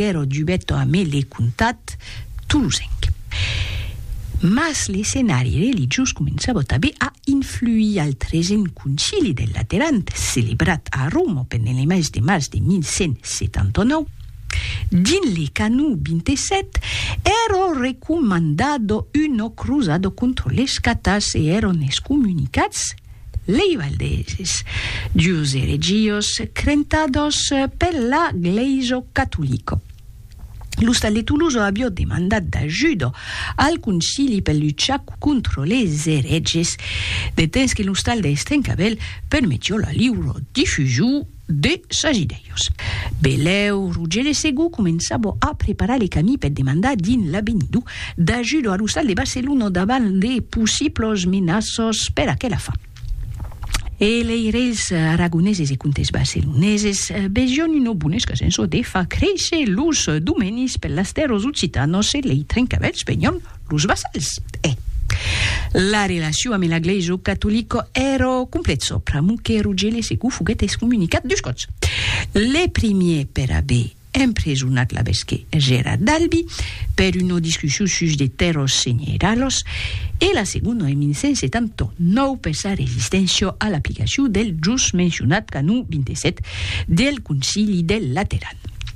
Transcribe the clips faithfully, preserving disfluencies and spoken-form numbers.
ero dubetto a me le cuntat tulusenc. Mas le scenari religios començavo també a influir al trescent concili del Lateran, celebrat a Roma per el mes de març de mil cent setanta-nou. Din le canu ventisette ero recomandado uno cruzado contro les catas e eron excomunicats lei valdeses, dius eregios crentados per la Gleiso cattolico. L'Ustal de Toulouse abbia demandat d'ajuda al concili per luchar contro les hereges, de temps que l'Ustal de Estrencavell permettia la lliure difusió de ses idees. Beleu, Ruggero Segú començava a preparar el camí per demandar din l'avenido d'ajuda a l'Ustal de Barcelona davant de possibles menaces per aquella fa. E le reis aragoneses e contes barceloneses besion una bunesca senso de fa cresce lus domenis per las terras occitanos e lei trencavells pegnon lus vassals. E la relació amb la Gleiso cattolico era complexo, pramu che Ruggero Segú fuguet excomunicat dus cops. Le premier per haver empresonat l'arvesque Gerard d'Albi per una discussió sus de terres senyeralos e la segona en mil cent setanta-nou per sa resistència a l'aplicació del just mencionat canu ventisette del Concili del Lateran.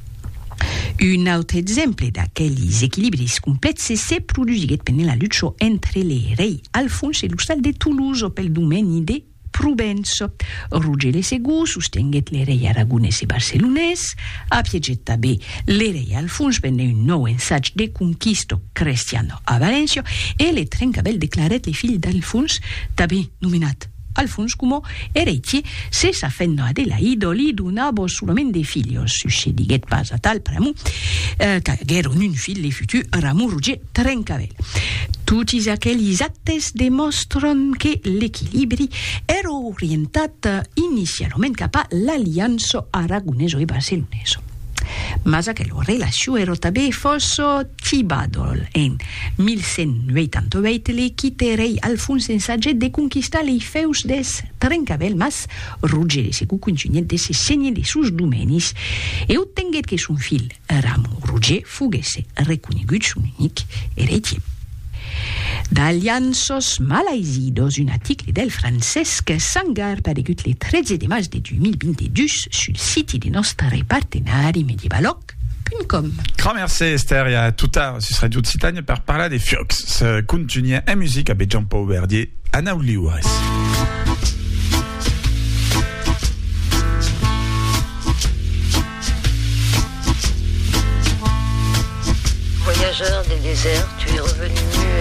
Un altre exemple d'aquells equilibris complexes se produsiguet per la lluita entre le rei Alfons e l'Ustal de Toulouse pel domeni de Provença. Ruggero Segú sostenguet le rei aragonès e barcelonès, appieget també le rei Alfons per un nou ensaig de conquisto cristiano a València e le Trencavell declaret le fill d'Alfons, també nomenat Alfons como heretie, se sa fenna Adelaide li donava solament de filios, succediguet pas a tal pramu, eh, qu'agueron un fill le futur Ramon Roger Trencavell. Tutti aquells actes demostren que l'equilibri era orientat inicialment cap a l'aliança aragoneso e barceloneso. Mas aquella relació era també força tibada. En mil cent vuitanta-vuit l'equite rei Alfons ensagget de conquistar les feus des Trencavell, mas Ruggero Segú continuait de se segner de sus domenis e obtenguet que son fill Ramon Roger fuguesse reconegut son unic heretie. D'aliances malaisidos, un article del Francesc Sangar paregut le tretze de març de deux mille vingt-deux sul site de nostre partenari medievaloc punt com. Grand merci Esther, il y a tout à ce serait du Citagne per parlar des Fiox. Ce continue en musique avec Jean-Paul Verdier, Anna Ouliouares. Voyageur des déserts, tu es revenu nu